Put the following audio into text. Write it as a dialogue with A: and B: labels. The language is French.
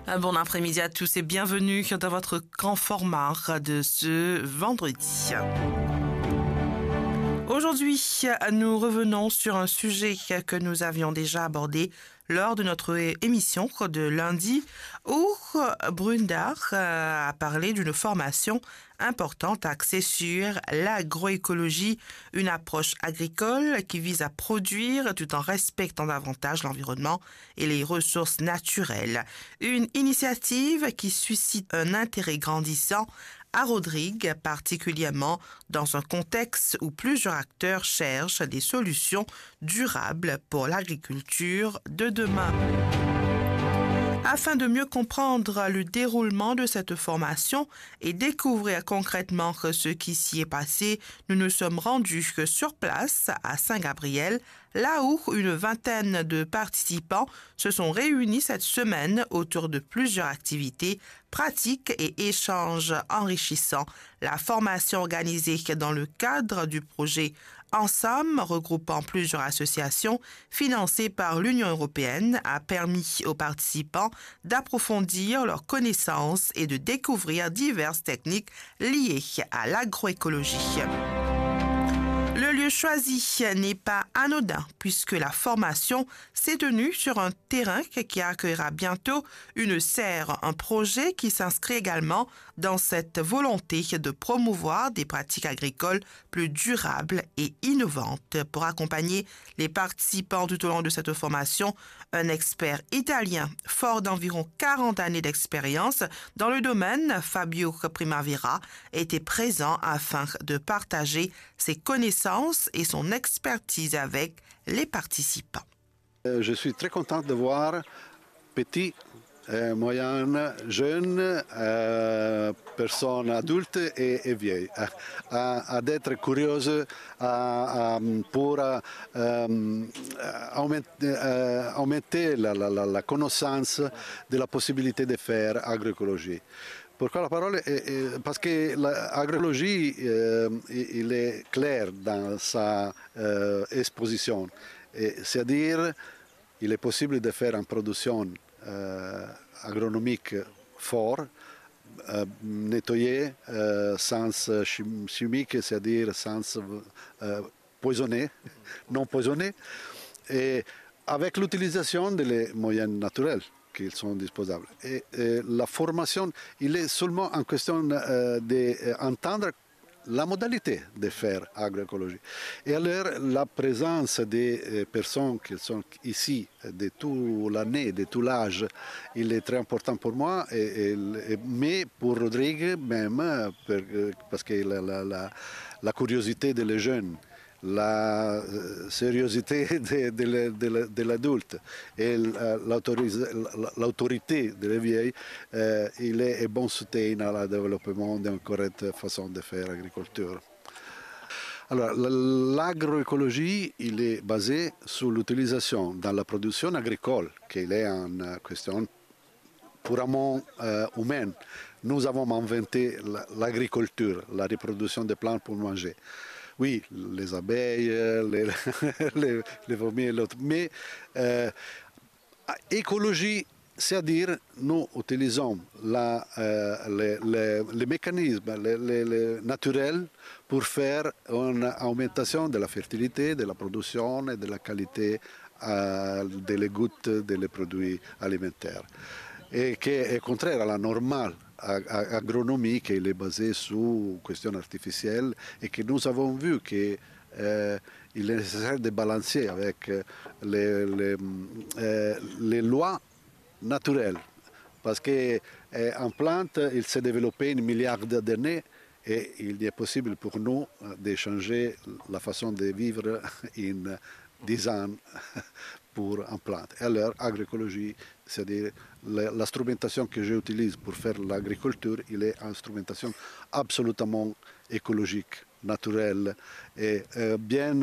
A: Bon après-midi à tous et bienvenue dans votre grand format de ce vendredi. Aujourd'hui, nous revenons sur un sujet que nous avions déjà abordé lors de notre émission de lundi où Brundar a parlé d'une formation importante axée sur l'agroécologie, une approche agricole qui vise à produire tout en respectant davantage l'environnement et les ressources naturelles. Une initiative qui suscite un intérêt grandissant à Rodrigue, particulièrement dans un contexte où plusieurs acteurs cherchent des solutions durables pour l'agriculture de demain. Afin de mieux comprendre le déroulement de cette formation et découvrir concrètement ce qui s'y est passé, nous nous sommes rendus sur place à Saint-Gabriel, là où une vingtaine de participants se sont réunis cette semaine autour de plusieurs activités pratiques et échanges enrichissants. La formation organisée dans le cadre du projet Ensemble, regroupant plusieurs associations financées par l'Union européenne, a permis aux participants d'approfondir leurs connaissances et de découvrir diverses techniques liées à l'agroécologie. Le lieu choisi n'est pas anodin puisque la formation s'est tenue sur un terrain qui accueillera bientôt une serre, un projet qui s'inscrit également dans cette volonté de promouvoir des pratiques agricoles plus durables et innovantes. Pour accompagner les participants tout au long de cette formation, un expert italien fort d'environ 40 années d'expérience dans le domaine, Fabio Primavera, était présent afin de partager ses connaissances et son expertise avec les participants.
B: Je suis très content de voir petits, moyennes, jeunes, personnes adultes et vieilles, d'être curieuses pour augmenter la connaissance de la possibilité de faire agroécologie. Pourquoi la parole parce que l'agroécologie il est clair dans sa exposition. C'est-à-dire il est possible de faire une production agronomique forte, nettoyée, sans chimique, c'est-à-dire sans poisonner, non poisonné, et avec l'utilisation des moyens naturels qui sont disposables. Et la formation, il est seulement en question d'entendre la modalité de faire agroécologie. Et alors, la présence des personnes qui sont ici de toute l'année, de tout l'âge, il est très important pour moi, mais pour Rodrigue même, parce que la curiosité des jeunes, la sérieuxité de l'adulte et l'autorité des vieilles, il est un bon soutien au développement d'une correcte façon de faire agriculture. Alors, l'agroécologie, il est basé sur l'utilisation dans la production agricole, qui est une question purement humaine. Nous avons inventé l'agriculture, la reproduction des plantes pour manger. Oui, les abeilles, les vomis et l'autre. Mais écologie, c'est-à-dire nous utilisons les mécanismes naturels pour faire une augmentation de la fertilité, de la production et de la qualité des gouttes des produits alimentaires. Et qui est contraire à la normale agronomie qui est basée sur questions artificielles et que nous avons vu qu'il est nécessaire de balancer avec les lois naturelles. Parce qu'en plante, il s'est développé une milliard d'années et il est possible pour nous de changer la façon de vivre en 10 ans pour une plante. Et alors, agroécologie, c'est-à-dire l'instrumentation que j'utilise pour faire l'agriculture, il est une instrumentation absolument écologique, naturelle et bien